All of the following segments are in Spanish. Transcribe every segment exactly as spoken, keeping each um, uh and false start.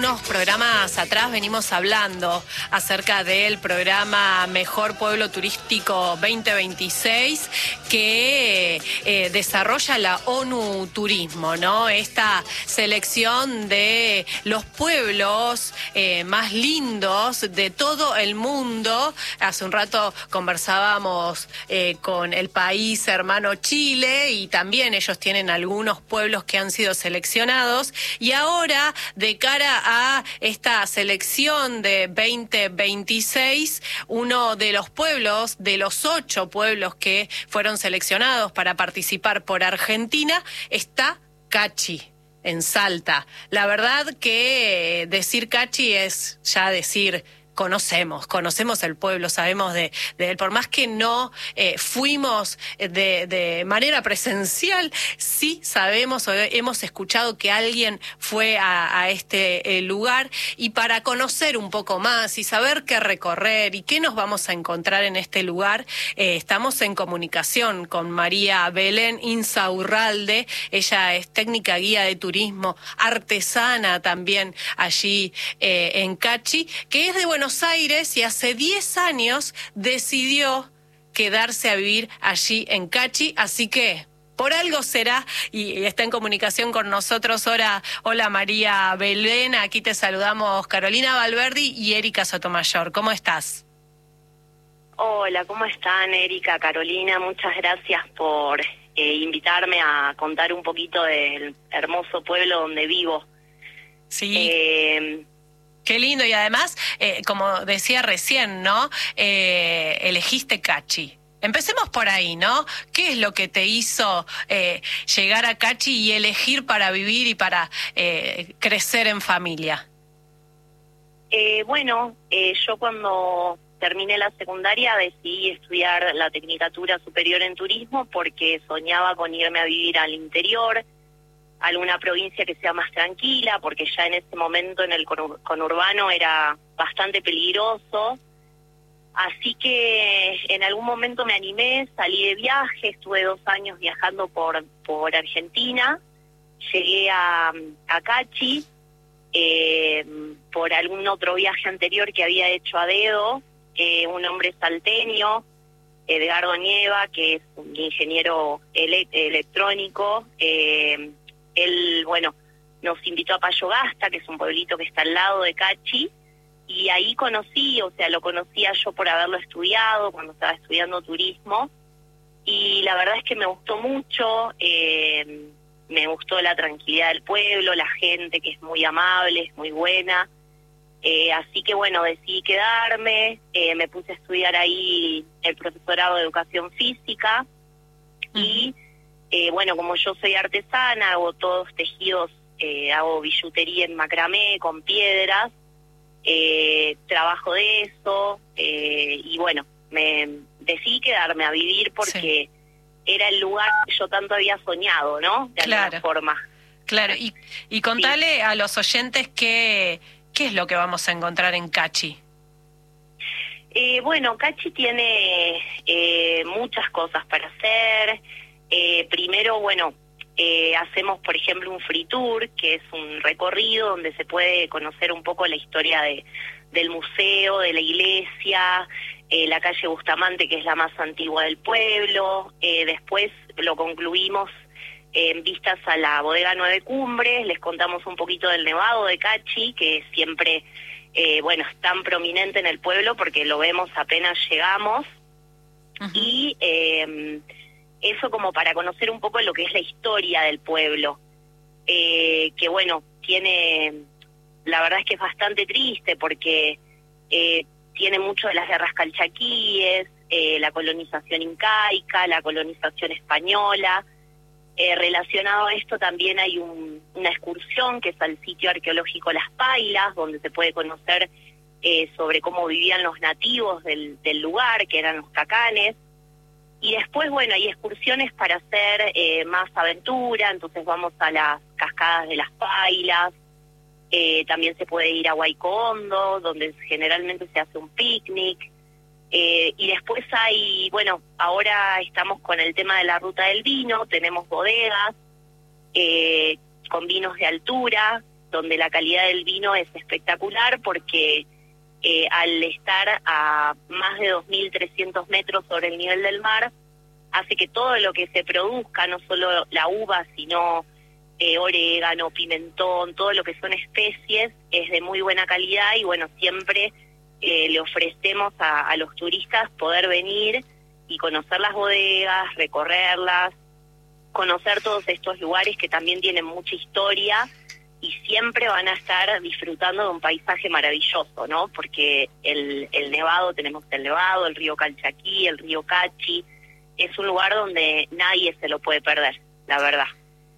unos programas atrás venimos hablando acerca del programa Mejor Pueblo Turístico veinte veintiséis que eh, desarrolla la ONU Turismo, ¿no? Esta selección de los pueblos eh, más lindos de todo el mundo. Hace un rato conversábamos eh, con el país hermano Chile y también ellos tienen algunos pueblos que han sido seleccionados, y ahora de cara a esta selección de veinte veintiséis, uno de los pueblos, de los ocho pueblos que fueron seleccionados para participar por Argentina, está Cachi, en Salta. La verdad que decir Cachi es ya decir... Conocemos, conocemos el pueblo, sabemos de, de él. Por más que no eh, fuimos de, de manera presencial, sí sabemos o hemos escuchado que alguien fue a, a este eh, lugar. Y para conocer un poco más y saber qué recorrer y qué nos vamos a encontrar en este lugar, eh, estamos en comunicación con María Belén Insaurralde. Ella es técnica guía de turismo, artesana también allí eh, en Cachi, que es de Buenos Aires y hace diez años decidió quedarse a vivir allí en Cachi, así que por algo será, y está en comunicación con nosotros. Hola, hola María Belén, aquí te saludamos Carolina Valverdi y Erika Sotomayor. ¿Cómo estás? Hola, ¿cómo están Erika, Carolina? Muchas gracias por eh, invitarme a contar un poquito del hermoso pueblo donde vivo. Sí. Eh, Qué lindo, y además, eh, como decía recién, ¿no? Eh, elegiste Cachi. Empecemos por ahí, ¿no? ¿Qué es lo que te hizo eh, llegar a Cachi y elegir para vivir y para eh, crecer en familia? eh, bueno, eh, yo cuando terminé la secundaria decidí estudiar la Tecnicatura Superior en Turismo porque soñaba con irme a vivir al interior, alguna provincia que sea más tranquila, porque ya en ese momento en el conurbano era bastante peligroso. Así que en algún momento me animé, salí de viaje, estuve dos años viajando por, por Argentina, llegué a, a Cachi, eh, por algún otro viaje anterior que había hecho a dedo, eh, un hombre salteño, Edgardo Nieva, que es un ingeniero ele electrónico, eh, Él, bueno, nos invitó a Payogasta, que es un pueblito que está al lado de Cachi, y ahí conocí, o sea, lo conocía yo por haberlo estudiado, cuando estaba estudiando turismo, y la verdad es que me gustó mucho, eh, me gustó la tranquilidad del pueblo, la gente que es muy amable, es muy buena, eh, así que bueno, decidí quedarme, eh, me puse a estudiar ahí el profesorado de educación física, uh-huh. y... Eh, bueno, como yo soy artesana, hago todos tejidos, eh, hago billutería en macramé, con piedras, eh, trabajo de eso, eh, y bueno, me decidí quedarme a vivir porque sí. Era el lugar que yo tanto había soñado, ¿no? De claro. alguna forma. Claro, y, y contale sí. a los oyentes qué, qué es lo que vamos a encontrar en Cachi. Eh, bueno, Cachi tiene eh, muchas cosas para hacer. Eh, primero, bueno, eh, hacemos, por ejemplo, un free tour, que es un recorrido donde se puede conocer un poco la historia de, del museo, de la iglesia, eh, la calle Bustamante, que es la más antigua del pueblo. Eh, después lo concluimos en vistas a la bodega Nueve Cumbres, les contamos un poquito del nevado de Cachi, que siempre, eh, bueno, es tan prominente en el pueblo porque lo vemos apenas llegamos. Uh-huh. Y... Eh, eso como para conocer un poco lo que es la historia del pueblo, eh, que bueno, tiene, la verdad es que es bastante triste porque eh, tiene mucho de las guerras calchaquíes, eh, la colonización incaica, la colonización española. Eh, relacionado a esto también hay un, una excursión que es al sitio arqueológico Las Pailas, donde se puede conocer eh, sobre cómo vivían los nativos del, del lugar, que eran los cacanes. Y después, bueno, hay excursiones para hacer eh, más aventura, entonces vamos a las cascadas de Las Pailas, eh, también se puede ir a Huayco Hondo, donde generalmente se hace un picnic, eh, y después hay, bueno, ahora estamos con el tema de la ruta del vino, tenemos bodegas eh, con vinos de altura, donde la calidad del vino es espectacular porque eh, al estar a más de dos mil trescientos metros sobre el nivel del mar, hace que todo lo que se produzca, no solo la uva, sino eh, orégano, pimentón, todo lo que son especies, es de muy buena calidad y bueno, siempre eh, le ofrecemos a, a los turistas poder venir y conocer las bodegas, recorrerlas, conocer todos estos lugares que también tienen mucha historia y siempre van a estar disfrutando de un paisaje maravilloso, ¿no? Porque el, el Nevado, tenemos el Nevado, el río Calchaquí, el río Cachi, es un lugar donde nadie se lo puede perder, la verdad.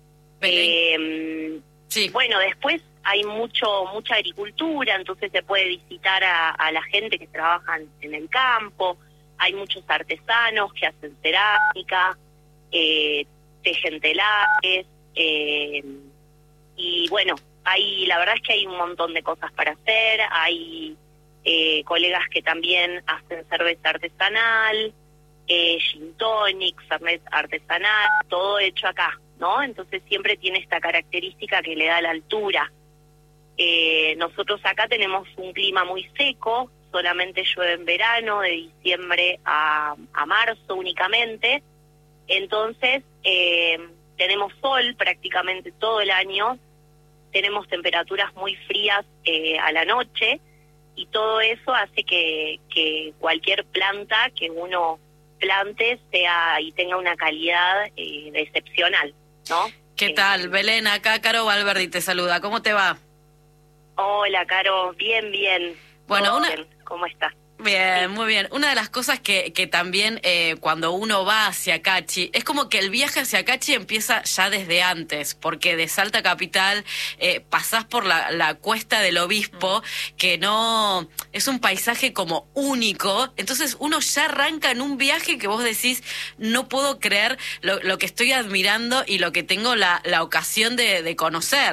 Eh, sí. Bueno, después hay mucho mucha agricultura, entonces se puede visitar a, a la gente que trabaja en el campo, hay muchos artesanos que hacen cerámica, eh, tejen telares, eh, y bueno, hay la verdad es que hay un montón de cosas para hacer, hay eh, colegas que también hacen cerveza artesanal, eh, gin tonic, cerveza artesanal, todo hecho acá, ¿no? Entonces siempre tiene esta característica que le da la altura. Eh, nosotros acá tenemos un clima muy seco, solamente llueve en verano, de diciembre a, a marzo únicamente, entonces eh, tenemos sol prácticamente todo el año, tenemos temperaturas muy frías eh, a la noche y todo eso hace que, que cualquier planta que uno plante sea y tenga una calidad eh, excepcional, ¿no? ¿Qué eh, tal, Belén? Acá Caro Valverdi te saluda, ¿cómo te va? Hola, Caro, bien, bien. Bueno, una... bien. ¿Cómo estás? Bien, sí. Muy bien. Una de las cosas que, que también eh, cuando uno va hacia Cachi, es como que el viaje hacia Cachi empieza ya desde antes, porque de Salta Capital eh, pasás por la, la Cuesta del Obispo, que no es un paisaje como único, entonces uno ya arranca en un viaje que vos decís, no puedo creer lo, lo que estoy admirando y lo que tengo la, la ocasión de, de conocer.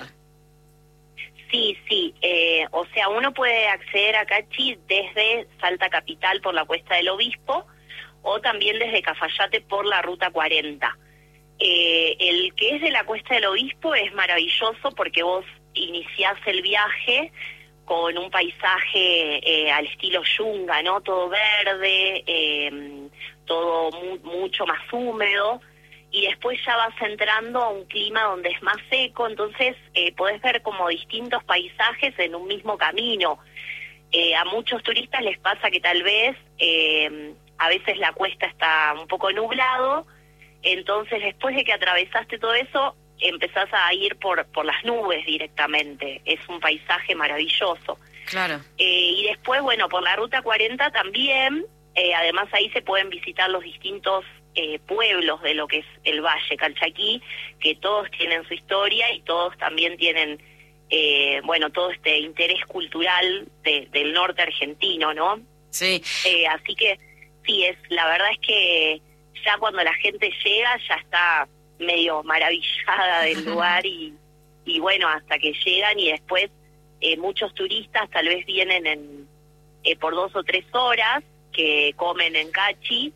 Sí, sí, eh, o sea, uno puede acceder a Cachi desde Salta Capital por la Cuesta del Obispo o también desde Cafayate por la Ruta cuarenta. Eh, el que es de la Cuesta del Obispo es maravilloso porque vos iniciás el viaje con un paisaje eh, al estilo yunga, ¿no? Todo verde, eh, todo mu mucho más húmedo. Y después ya vas entrando a un clima donde es más seco, entonces eh, podés ver como distintos paisajes en un mismo camino. Eh, a muchos turistas les pasa que tal vez eh, a veces la cuesta está un poco nublado, entonces después de que atravesaste todo eso, empezás a ir por, por las nubes directamente. Es un paisaje maravilloso. Claro. Eh, y después, bueno, por la Ruta cuarenta también, eh, además ahí se pueden visitar los distintos Eh, pueblos de lo que es el Valle Calchaquí, que todos tienen su historia y todos también tienen, eh, bueno, todo este interés cultural de, del norte argentino, ¿no? Sí. Eh, así que, sí, es la verdad es que ya cuando la gente llega ya está medio maravillada del lugar y, y bueno, hasta que llegan y después eh, muchos turistas tal vez vienen en eh, por dos o tres horas que comen en Cachi.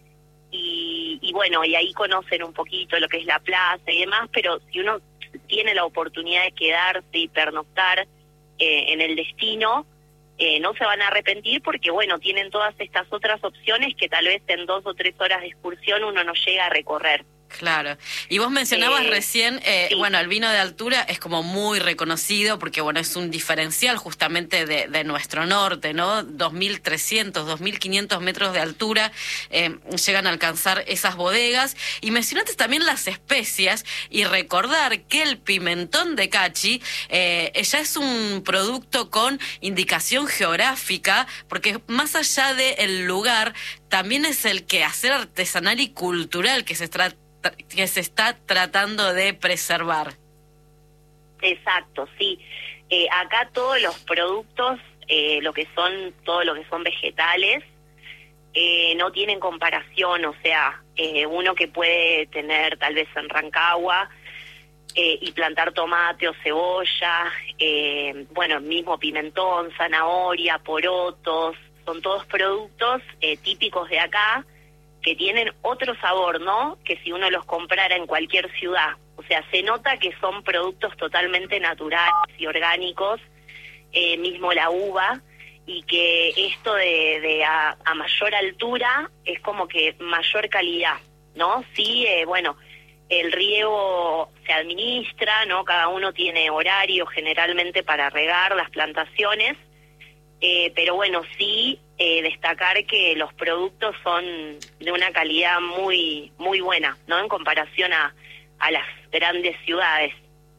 Y, y bueno, y ahí conocen un poquito lo que es la plaza y demás, pero si uno tiene la oportunidad de quedarse y pernoctar eh, en el destino, eh, no se van a arrepentir porque, bueno, tienen todas estas otras opciones que tal vez en dos o tres horas de excursión uno no llega a recorrer. Claro. Y vos mencionabas eh, recién, eh, sí. bueno, el vino de altura es como muy reconocido porque, bueno, es un diferencial justamente de, de nuestro norte, ¿no? dos mil trescientos, dos mil quinientos metros de altura eh, llegan a alcanzar esas bodegas. Y mencionaste también las especias y recordar que el pimentón de Cachi eh, ya es un producto con indicación geográfica porque más allá del lugar, también es el quehacer artesanal y cultural que se trata que se está tratando de preservar. Exacto, sí. Eh, acá todos los productos, eh, lo que son, todo lo que son vegetales, eh, no tienen comparación, o sea, eh, uno que puede tener tal vez en Rancagua eh, y plantar tomate o cebolla, eh, bueno, mismo pimentón, zanahoria, porotos, son todos productos eh, típicos de acá, que tienen otro sabor, ¿no? Que si uno los comprara en cualquier ciudad. O sea, se nota que son productos totalmente naturales y orgánicos, eh, mismo la uva, y que esto de, de a, a mayor altura es como que mayor calidad, ¿no? Sí, eh, bueno, el riego se administra, ¿no? Cada uno tiene horario generalmente para regar las plantaciones, eh, pero bueno, sí eh, destacar que los productos son de una calidad muy muy buena, ¿no? En comparación a, a las grandes ciudades.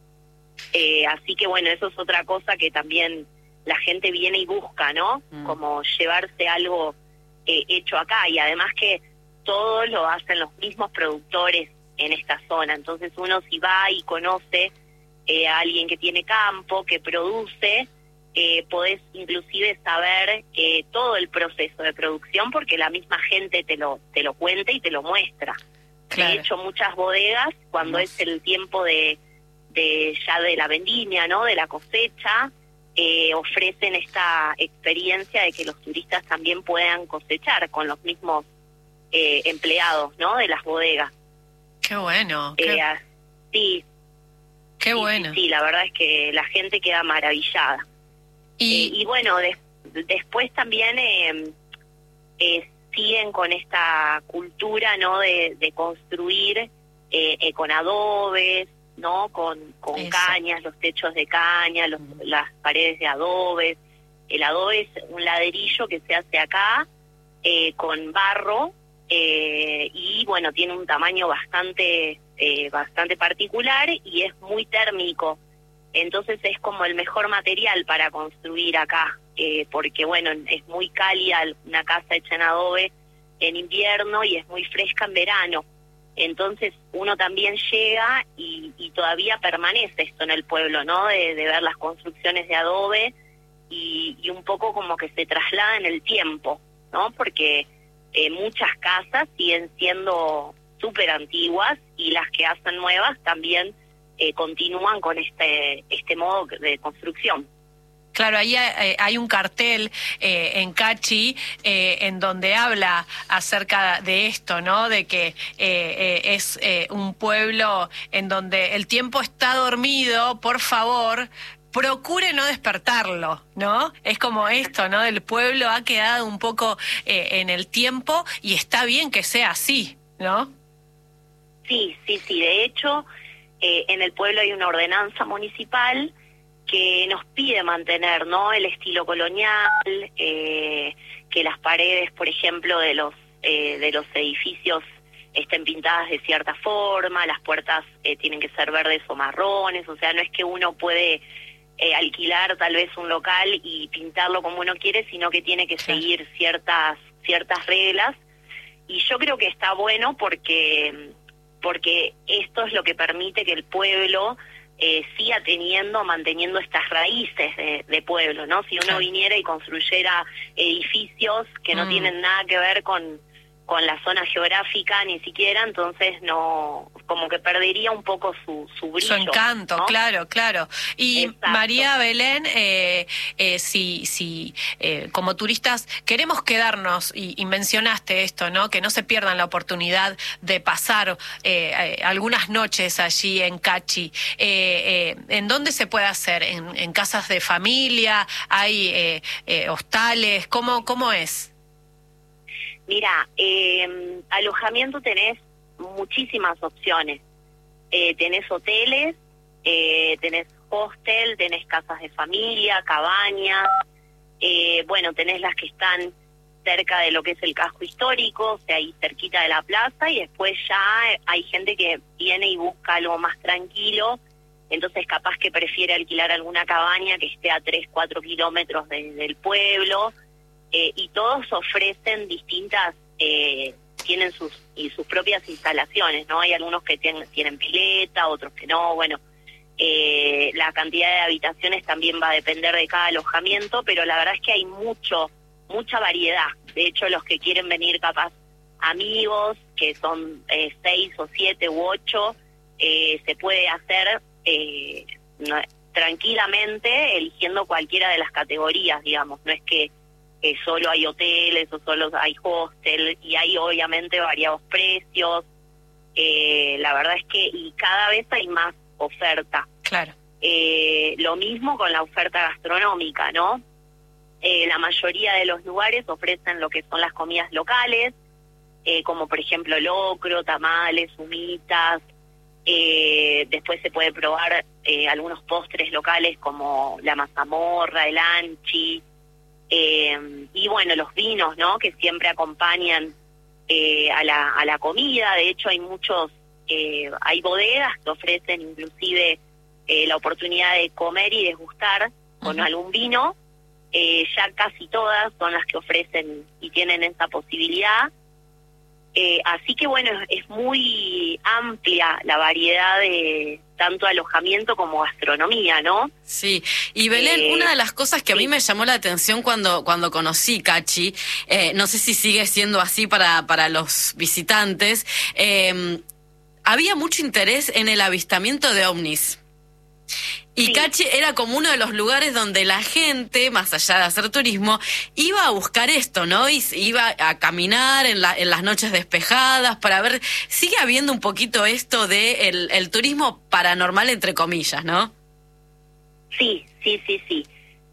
Eh, así que bueno, eso es otra cosa que también la gente viene y busca, ¿no? Mm. Como llevarse algo eh, hecho acá, y además que todo lo hacen los mismos productores en esta zona. Entonces uno si va y conoce eh, a alguien que tiene campo, que produce, eh, podés inclusive saber eh, todo el proceso de producción, porque la misma gente te lo te lo cuenta y te lo muestra. Claro. De hecho, muchas bodegas, cuando no. es el tiempo de, de ya de la vendimia, ¿no? De la cosecha, eh, ofrecen esta experiencia de que los turistas también puedan cosechar con los mismos eh, empleados, ¿no? De las bodegas. Qué bueno. Eh, qué... Sí. Qué sí, bueno. Sí, sí, la verdad es que la gente queda maravillada. Y, eh, y bueno, de, después también eh, eh, siguen con esta cultura, ¿no? De, de construir eh, eh, con adobes, ¿no? Con, con cañas, los techos de caña, los, uh-huh. las paredes de adobes. El adobe es un ladrillo que se hace acá eh, con barro eh, y bueno, tiene un tamaño bastante eh, bastante particular y es muy térmico. Entonces es como el mejor material para construir acá, eh, porque bueno, es muy cálida una casa hecha en adobe en invierno y es muy fresca en verano. Entonces uno también llega y, y todavía permanece esto en el pueblo, ¿no? De, de ver las construcciones de adobe y, y un poco como que se traslada en el tiempo, ¿no? Porque eh, muchas casas siguen siendo súper antiguas y las que hacen nuevas también eh, continúan con este este modo de construcción. Claro, ahí hay, hay un cartel eh, en Cachi eh, en donde habla acerca de esto, ¿no? De que eh, eh, es eh, un pueblo en donde el tiempo está dormido, por favor, procure no despertarlo, ¿no? Es como esto, ¿no? El pueblo ha quedado un poco eh, en el tiempo y está bien que sea así, ¿no? Sí, sí, sí. De hecho, eh, en el pueblo hay una ordenanza municipal que nos pide mantener, ¿no? El estilo colonial, eh, que las paredes, por ejemplo, de los eh, de los edificios estén pintadas de cierta forma, las puertas eh, tienen que ser verdes o marrones, o sea, no es que uno puede eh, alquilar tal vez un local y pintarlo como uno quiere, sino que tiene que seguir ciertas ciertas reglas. Y yo creo que está bueno porque porque esto es lo que permite que el pueblo Eh, siga teniendo, manteniendo estas raíces de, de pueblo, ¿no? Si uno viniera y construyera edificios que no mm. tienen nada que ver con, con la zona geográfica ni siquiera, entonces no, como que perdería un poco su, su brillo. Su encanto, ¿no? claro, claro. Y Exacto. María Belén, eh, eh, si, si eh, como turistas queremos quedarnos, y, y mencionaste esto, ¿no? Que no se pierdan la oportunidad de pasar eh, eh, algunas noches allí en Cachi. Eh, eh, ¿En dónde se puede hacer? ¿En, en casas de familia? ¿Hay eh, eh, hostales? ¿Cómo, cómo es? Mira, eh, alojamiento tenés muchísimas opciones. Eh, tenés hoteles, eh, tenés hostel, tenés casas de familia, cabañas, eh, bueno, tenés las que están cerca de lo que es el casco histórico, o sea, ahí cerquita de la plaza, y después ya hay gente que viene y busca algo más tranquilo, entonces capaz que prefiere alquilar alguna cabaña que esté a tres, cuatro kilómetros de, del pueblo. Eh, y todos ofrecen distintas, eh, tienen sus y sus propias instalaciones, ¿no? Hay algunos que tienen, tienen pileta, otros que no, bueno, eh, la cantidad de habitaciones también va a depender de cada alojamiento, pero la verdad es que hay mucho, mucha variedad. De hecho, los que quieren venir capaz amigos, que son eh, seis o siete u ocho, eh, se puede hacer eh, no, tranquilamente eligiendo cualquiera de las categorías, digamos, no es que que solo hay hoteles o solo hay hostel, y hay obviamente variados precios, eh, la verdad es que y cada vez hay más oferta. Claro. Eh, lo mismo con la oferta gastronómica, ¿no? Eh, la mayoría de los lugares ofrecen lo que son las comidas locales, eh, como por ejemplo locro, tamales, humitas. Eh, después se puede probar eh, algunos postres locales como la mazamorra, el anchi, eh, y bueno, los vinos, ¿no? Que siempre acompañan eh, a la a la comida. De hecho, hay muchos, eh, hay bodegas que ofrecen inclusive eh, la oportunidad de comer y degustar con uh-huh. algún vino. Eh, ya casi todas son las que ofrecen y tienen esa posibilidad. Eh, así que bueno, es, es muy amplia la variedad de tanto alojamiento como gastronomía, ¿no? Sí, y Belén, eh, una de las cosas que a mí sí. me llamó la atención cuando cuando conocí Cachi, eh, no sé si sigue siendo así para, para los visitantes, eh, había mucho interés en el avistamiento de ovnis. Y sí. Cachi era como uno de los lugares donde la gente, más allá de hacer turismo, iba a buscar esto, ¿no? Y iba a caminar en, la, en las noches despejadas para ver, sigue habiendo un poquito esto de el, el turismo paranormal, entre comillas, ¿no? Sí, sí, sí, sí.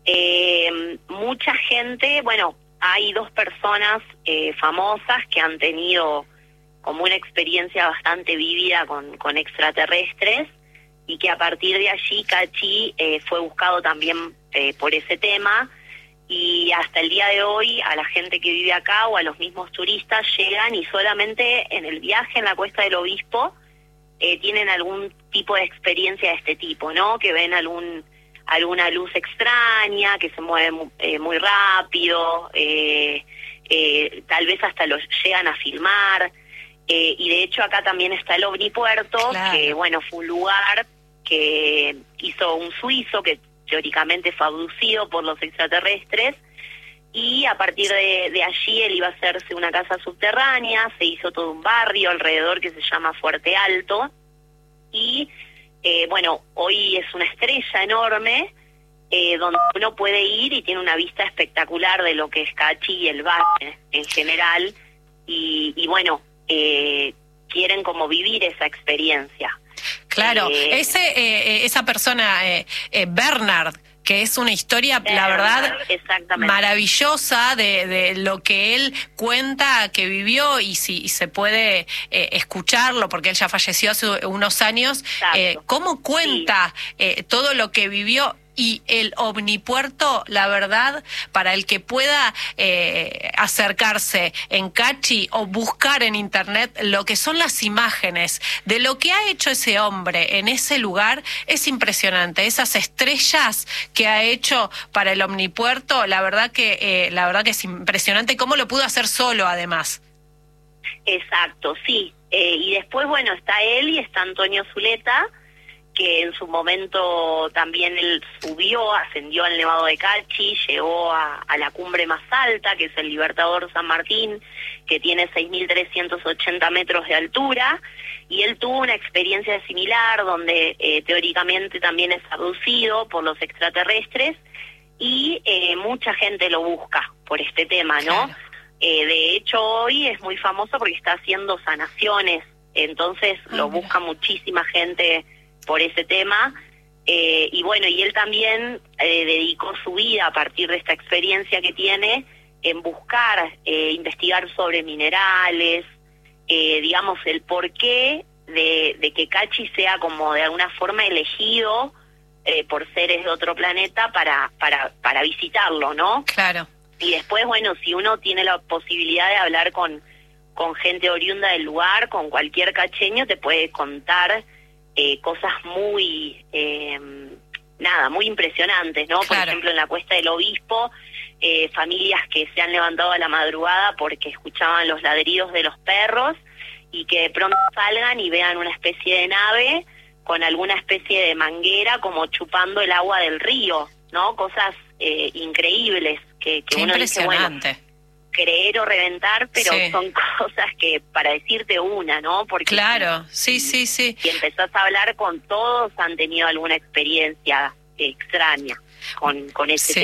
Eh, mucha gente, bueno, hay dos personas eh, famosas que han tenido como una experiencia bastante vívida con, con extraterrestres, y que a partir de allí Cachi eh, fue buscado también eh, por ese tema, y hasta el día de hoy a la gente que vive acá o a los mismos turistas llegan y solamente en el viaje en la Cuesta del Obispo eh, tienen algún tipo de experiencia de este tipo, ¿no? Que ven algún alguna luz extraña, que se mueve muy, eh, muy rápido, eh, eh, tal vez hasta los llegan a filmar, eh, y de hecho acá también está el Omnipuerto, claro. que bueno, fue un lugar que hizo un suizo que teóricamente fue abducido por los extraterrestres, y a partir de, de allí él iba a hacerse una casa subterránea, se hizo todo un barrio alrededor que se llama Fuerte Alto, y eh, bueno, hoy es una estrella enorme eh, donde uno puede ir y tiene una vista espectacular de lo que es Cachi y el valle en general, y, y bueno, eh, quieren como vivir esa experiencia. Claro, eh, ese eh, esa persona, eh, eh, Bernard, que es una historia, Bernard, la verdad, maravillosa de, de lo que él cuenta que vivió, y si y se puede eh, escucharlo, porque él ya falleció hace unos años, eh, cómo cuenta sí. eh, todo lo que vivió. Y el Omnipuerto, la verdad, para el que pueda eh, acercarse en Cachi o buscar en internet lo que son las imágenes de lo que ha hecho ese hombre en ese lugar, es impresionante. Esas estrellas que ha hecho para el Omnipuerto, la verdad que eh, la verdad que es impresionante cómo lo pudo hacer solo, además. Exacto, sí. Eh, y después, bueno, está él y está Antonio Zuleta, que en su momento también él subió, ascendió al Nevado de Cachi, llegó a, a la cumbre más alta, que es el Libertador San Martín, que tiene seis mil trescientos ochenta metros de altura, y él tuvo una experiencia similar, donde eh, teóricamente también es abducido por los extraterrestres, y eh, mucha gente lo busca por este tema, ¿no? Claro. Eh, de hecho, hoy es muy famoso porque está haciendo sanaciones, entonces oh, lo busca mira. muchísima gente por ese tema, eh, y bueno, y él también eh, dedicó su vida a partir de esta experiencia que tiene en buscar, eh, investigar sobre minerales, eh, digamos, el porqué de, de que Cachi sea como de alguna forma elegido eh, por seres de otro planeta para, para, para visitarlo, ¿no? Claro. Y después, bueno, si uno tiene la posibilidad de hablar con, con gente oriunda del lugar, con cualquier cacheño, te puede contar Eh, cosas muy, eh, nada, muy impresionantes, ¿no? Claro. Por ejemplo, en la Cuesta del Obispo, eh, familias que se han levantado a la madrugada porque escuchaban los ladridos de los perros, y que de pronto salgan y vean una especie de nave con alguna especie de manguera como chupando el agua del río, ¿no? Cosas eh, increíbles que, que uno dice, bueno, creer o reventar, pero sí. son cosas que para decirte una, ¿no? Porque claro, sí, sí, sí. Si empezás a hablar con todos, han tenido alguna experiencia extraña con, con ese sí. tema.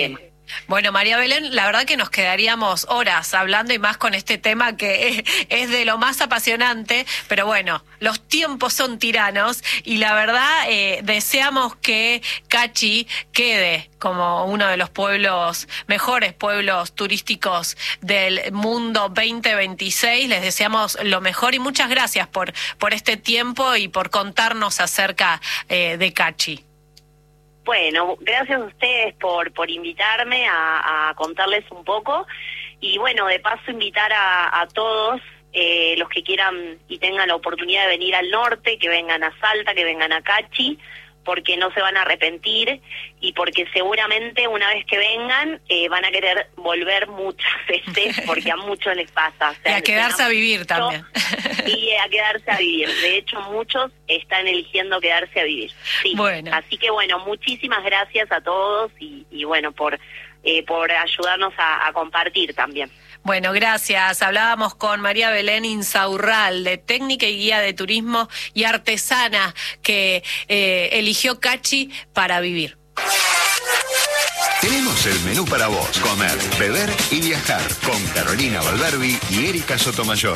Bueno, María Belén, la verdad que nos quedaríamos horas hablando y más con este tema que es de lo más apasionante, pero bueno, los tiempos son tiranos y la verdad eh, deseamos que Cachi quede como uno de los pueblos, mejores pueblos turísticos del mundo veinte veintiséis. Les deseamos lo mejor y muchas gracias por, por este tiempo y por contarnos acerca eh, de Cachi. Bueno, gracias a ustedes por por invitarme a, a contarles un poco y bueno, de paso invitar a, a todos eh, los que quieran y tengan la oportunidad de venir al norte, que vengan a Salta, que vengan a Cachi, porque no se van a arrepentir y porque seguramente una vez que vengan eh, van a querer volver muchas veces porque a muchos les pasa. O sea, y a quedarse a vivir mucho, también. Y a quedarse a vivir. De hecho, muchos están eligiendo quedarse a vivir. Sí. Bueno. Así que bueno, muchísimas gracias a todos y, y bueno, por, eh, por ayudarnos a, a compartir también. Bueno, gracias. Hablábamos con María Belén Insaurralde, técnica y guía de turismo y artesana que eh, eligió Cachi para vivir. Tenemos el menú para vos, comer, beber y viajar con Carolina Valverbi y Erika Sotomayor.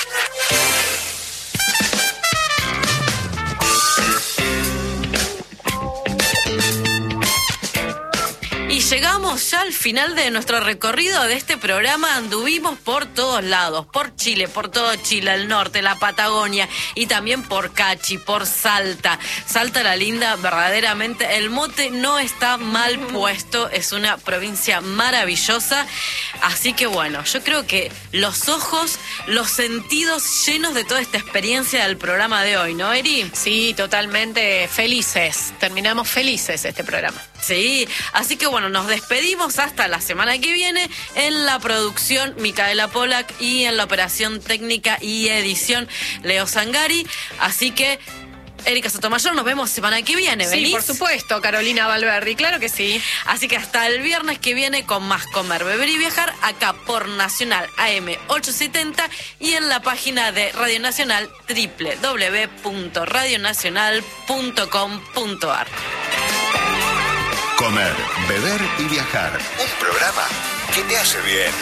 Llegamos ya al final de nuestro recorrido de este programa. Anduvimos por todos lados, por Chile, por todo Chile, el norte, la Patagonia y también por Cachi, por Salta. Salta la Linda, verdaderamente el mote no está mal puesto, es una provincia maravillosa. Así que bueno, yo creo que los ojos, los sentidos llenos de toda esta experiencia del programa de hoy, ¿no, Eri? Sí, totalmente felices. Terminamos felices este programa. Sí, así que bueno, nos despedimos hasta la semana que viene. En la producción, Micaela Polak, y en la operación técnica y edición, Leo Zangari. Así que, Erika Sotomayor, nos vemos semana que viene. ¿Venís? Sí, por supuesto, Carolina Valverdi, claro que sí. Así que hasta el viernes que viene con más Comer, Beber y Viajar, acá por Nacional A M ochocientos setenta y en la página de Radio Nacional, doble u doble u doble u punto radio nacional punto com punto a r. Comer, beber y viajar. Un programa que te hace bien.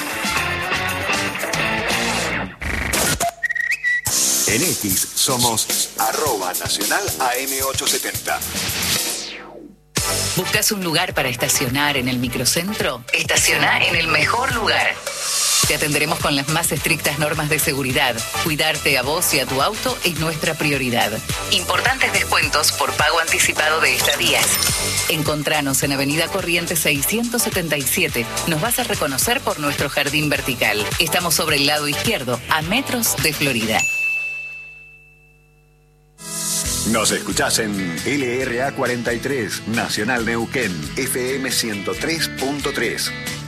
En X somos arroba nacional A M ochocientos setenta. ¿Buscas un lugar para estacionar en el microcentro? Estaciona en el mejor lugar. Te atenderemos con las más estrictas normas de seguridad. Cuidarte a vos y a tu auto es nuestra prioridad. Importantes descuentos por pago anticipado de estadías. Encontranos en Avenida Corrientes seiscientos setenta y siete. Nos vas a reconocer por nuestro jardín vertical. Estamos sobre el lado izquierdo, a metros de Florida. Nos escuchás en L R A cuarenta y tres, Nacional Neuquén, F M ciento tres punto tres.